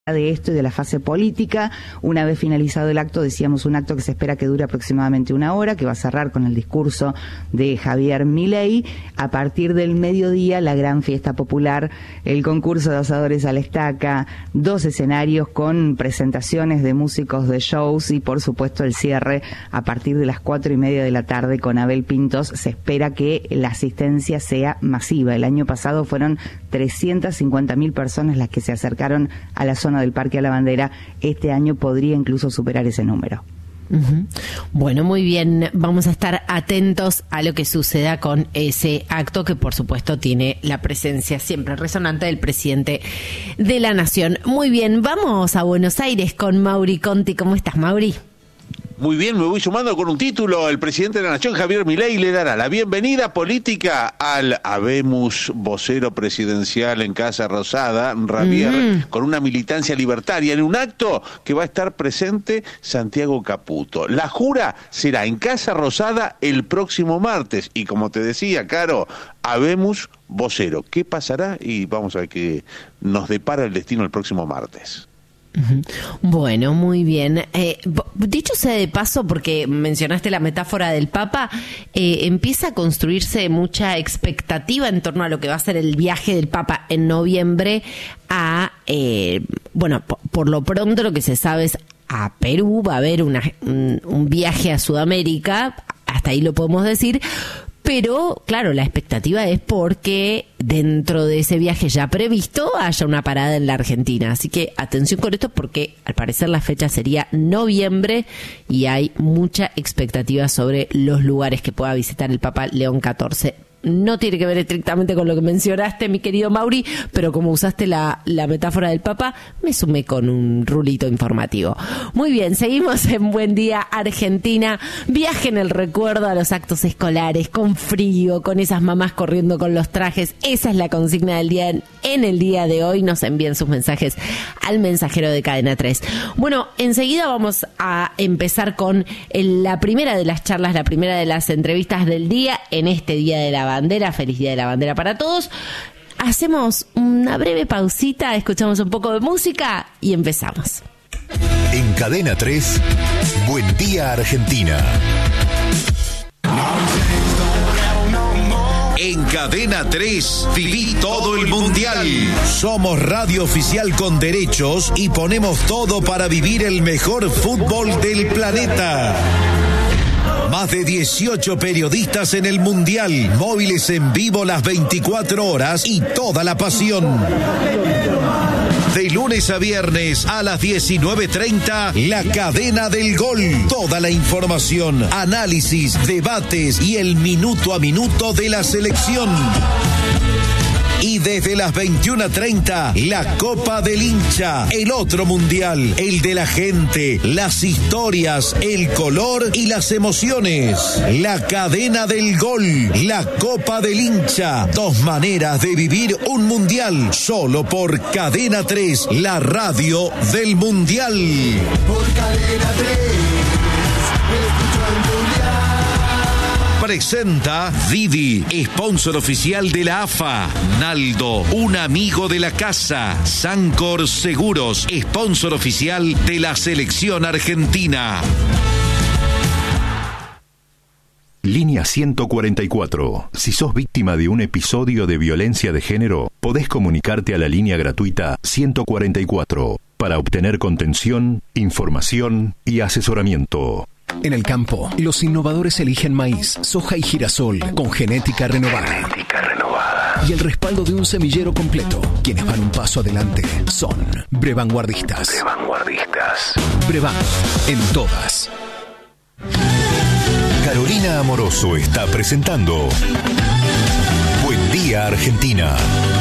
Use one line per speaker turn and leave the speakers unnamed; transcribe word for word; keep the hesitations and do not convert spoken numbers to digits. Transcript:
de esto y de la fase política. Una vez finalizado el acto, decíamos un acto que se espera que dure aproximadamente una hora, que va a cerrar con el discurso de Javier Milei. A partir del mediodía, la gran fiesta popular, el concurso de asadores a la estaca, dos escenarios con presentaciones de músicos de shows y por supuesto el cierre a partir de las cuatro y media de la tarde con Abel Pintos. Se espera que la asistencia sea masiva. El año pasado fueron trescientas cincuenta mil personas las que se acercaron a la zona del Parque a la Bandera. Este año podría incluso superar ese número.
Uh-huh. Bueno, muy bien, vamos a estar atentos a lo que suceda con ese acto que por supuesto tiene la presencia siempre resonante del presidente de la Nación. Muy bien, vamos a Buenos Aires con Mauri Conti. ¿Cómo estás, Mauri?
Muy bien, me voy sumando con un título. El presidente de la Nación, Javier Milei, le dará la bienvenida política al habemus vocero presidencial en Casa Rosada, Javier, mm. con una militancia libertaria, en un acto que va a estar presente Santiago Caputo. La jura será en Casa Rosada el próximo martes. Y como te decía, Caro, habemus vocero. ¿Qué pasará? Y vamos a ver qué nos depara el destino el próximo martes.
Bueno, muy bien. Eh, dicho sea de paso, porque mencionaste la metáfora del Papa, eh, empieza a construirse mucha expectativa en torno a lo que va a ser el viaje del Papa en noviembre a, eh, bueno, por, por lo pronto lo que se sabe es a Perú, va a haber una, un, un viaje a Sudamérica, hasta ahí lo podemos decir. Pero, claro, la expectativa es porque dentro de ese viaje ya previsto haya una parada en la Argentina. Así que atención con esto porque al parecer la fecha sería noviembre y hay mucha expectativa sobre los lugares que pueda visitar el Papa León catorce. No tiene que ver estrictamente con lo que mencionaste, mi querido Mauri, pero como usaste la, la metáfora del Papa, me sumé con un rulito informativo. Muy bien, seguimos en Buen Día Argentina. Viaje en el recuerdo a los actos escolares, con frío, con esas mamás corriendo con los trajes. Esa es la consigna del día en, en el día de hoy. Nos envíen sus mensajes al mensajero de Cadena tres. Bueno, enseguida vamos a empezar con el, la primera de las charlas, la primera de las entrevistas del día en este Día de la Bandera. Feliz Día de la Bandera para todos. Hacemos una breve pausita, escuchamos un poco de música y empezamos.
En Cadena tres, Buen Día Argentina. En Cadena tres, viví todo el Mundial. Somos radio oficial con derechos y ponemos todo para vivir el mejor fútbol del planeta. Más de dieciocho periodistas en el Mundial, móviles en vivo las veinticuatro horas y toda la pasión. De lunes a viernes a las diecinueve treinta, La Cadena del Gol. Toda la información, análisis, debates y el minuto a minuto de la selección. Y desde las veintiuna treinta, la Copa del Hincha, el otro mundial, el de la gente, las historias, el color y las emociones. La Cadena del Gol, la Copa del Hincha, dos maneras de vivir un mundial, solo por Cadena tres, la radio del mundial. Por Cadena tres, escucho el mundial. Presenta Didi, sponsor oficial de la A F A. Naldo, un amigo de la casa. Sancor Seguros, sponsor oficial de la selección argentina. Línea ciento cuarenta y cuatro. Si sos víctima de un episodio de violencia de género, podés comunicarte a la línea gratuita ciento cuarenta y cuatro para obtener contención, información y asesoramiento.
En el campo, los innovadores eligen maíz, soja y girasol con genética renovada.
Genética renovada.
Y el respaldo de un semillero completo. Quienes van un paso adelante son Brevanguardistas.
Brevanguardistas.
Brevan, en todas.
Carolina Amoroso está presentando Buen Día Argentina.